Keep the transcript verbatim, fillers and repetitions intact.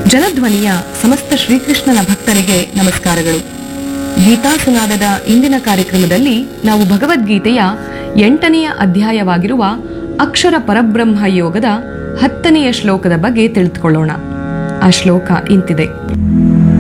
ಜನಧ್ವನಿಯ ಸಮಸ್ತ ಶ್ರೀಕೃಷ್ಣನ ಭಕ್ತರಿಗೆ ನಮಸ್ಕಾರಗಳು. ಗೀತಾ ಸುನಾದದ ಇಂದಿನ ಕಾರ್ಯಕ್ರಮದಲ್ಲಿ ನಾವು ಭಗವದ್ಗೀತೆಯ ಎಂಟನೆಯ ಅಧ್ಯಾಯವಾಗಿರುವ ಅಕ್ಷರ ಪರಬ್ರಹ್ಮ ಯೋಗದ ಹತ್ತನೆಯ ಶ್ಲೋಕದ ಬಗ್ಗೆ ತಿಳಿದುಕೊಳ್ಳೋಣ. ಆ ಶ್ಲೋಕ ಇಂತಿದೆ.